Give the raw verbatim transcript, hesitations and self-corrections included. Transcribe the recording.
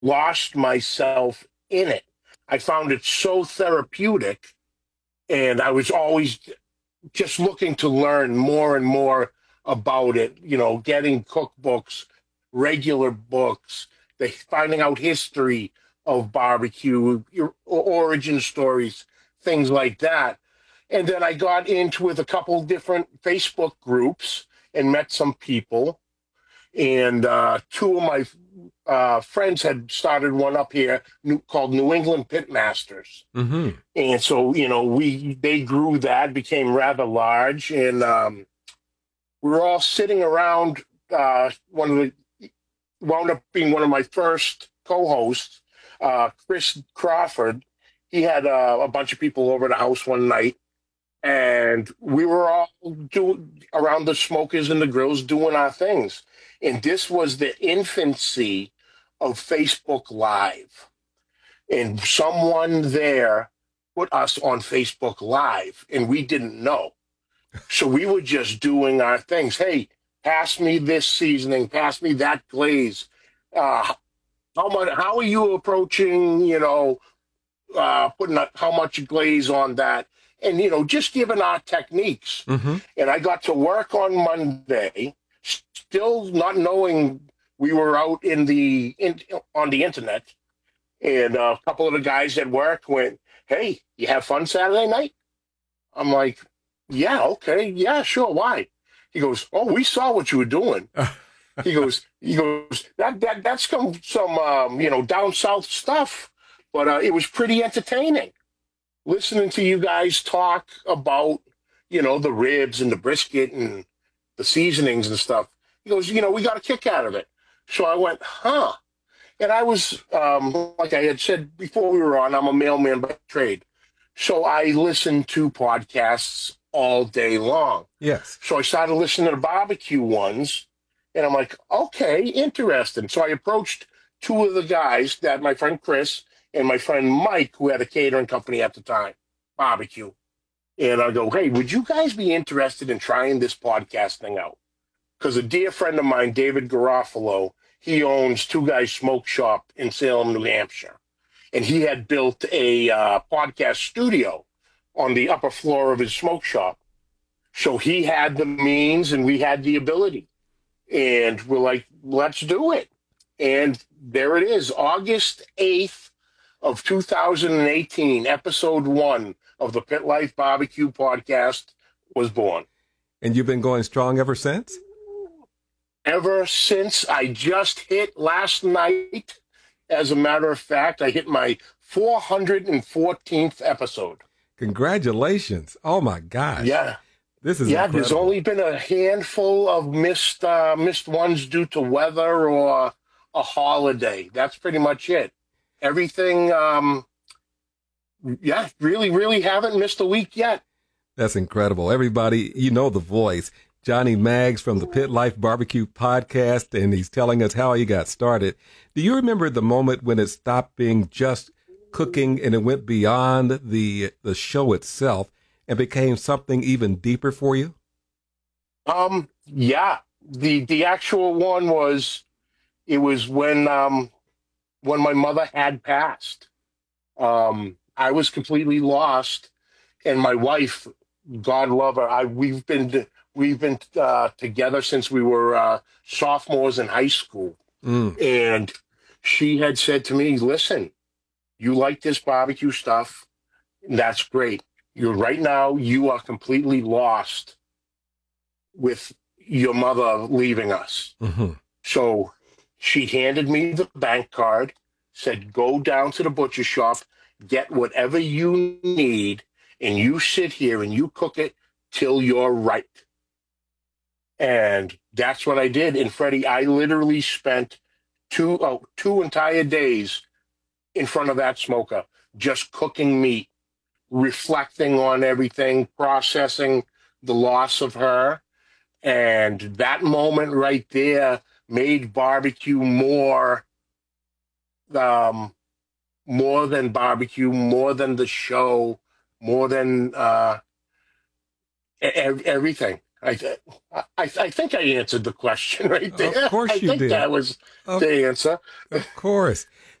lost myself in it. I found it so therapeutic, and I was always just looking to learn more and more about it, you know, getting cookbooks, regular books, they finding out history of barbecue, your origin stories, things like that. And then I got into with a couple different Facebook groups and met some people. And uh, two of my uh, friends had started one up here new, called New England Pitmasters. Mm-hmm. And so, you know, we they grew that, became rather large, and um, we were all sitting around. Uh, one of the wound up being one of my first co-hosts, uh, Chris Crawford. He had uh, a bunch of people over at the house one night, and we were all doing around the smokers and the grills doing our things. And this was the infancy of Facebook Live, and someone there put us on Facebook Live, and we didn't know. So we were just doing our things. Hey, pass me this seasoning, pass me that glaze. Uh, how much? How are you approaching? You know, uh, putting a, how much glaze on that, and you know, just giving our techniques. Mm-hmm. And I got to work on Monday, still not knowing we were out in the in, on the internet. And a couple of the guys at work went, "Hey, you have fun Saturday night?" I'm like, "Yeah, okay, yeah, sure. Why?" He goes, "Oh, we saw what you were doing." He goes, "He goes that that that's some some um, you know down south stuff, but uh, it was pretty entertaining listening to you guys talk about you know the ribs and the brisket and the seasonings and stuff." He goes, "You know, we got a kick out of it." So I went, "Huh." And I was, um, like I had said before we were on, I'm a mailman by trade. So I listen to podcasts all day long. Yes. So I started listening to barbecue ones, and I'm like, okay, interesting. So I approached two of the guys, that my friend Chris and my friend Mike, who had a catering company at the time, barbecue. And I go, hey, would you guys be interested in trying this podcast thing out? Because a dear friend of mine, David Garofalo, he owns Two Guys Smoke Shop in Salem, New Hampshire. And he had built a uh, podcast studio on the upper floor of his smoke shop. So he had the means and we had the ability. And we're like, let's do it. And there it is, August eighth of two thousand eighteen, episode one of the Pit Life Barbecue podcast was born. And you've been going strong ever since? Ever since. I just hit last night. As a matter of fact, I hit my four hundred fourteenth episode. Congratulations. Oh, my gosh. Yeah. This is Yeah, incredible. there's only been a handful of missed, uh, missed ones due to weather or a holiday. That's pretty much it. Everything, um, yeah, really, really haven't missed a week yet. That's incredible. Everybody, you know the voice. Johnny Maggs from the Pit Life Barbecue podcast, and he's telling us how he got started. Do you remember the moment when it stopped being just cooking and it went beyond the the show itself and became something even deeper for you? Um, yeah, the the actual one was it was when um when my mother had passed. Um, I was completely lost, and my wife, God love her, I we've been. We've been uh, together since we were uh, sophomores in high school. Mm. And she had said to me, listen, you like this barbecue stuff. That's great. You're right now, you are completely lost with your mother leaving us. Mm-hmm. So she handed me the bank card, said, go down to the butcher shop, get whatever you need, and you sit here and you cook it till you're right. And that's what I did. And Freddie, I literally spent two oh, two entire days in front of that smoker, just cooking meat, reflecting on everything, processing the loss of her. And that moment right there made barbecue more, um, more than barbecue, more than the show, more than uh, e- everything. I, th- I, I think I answered the question right Of there. I course you think did. that was Of, the answer. of course.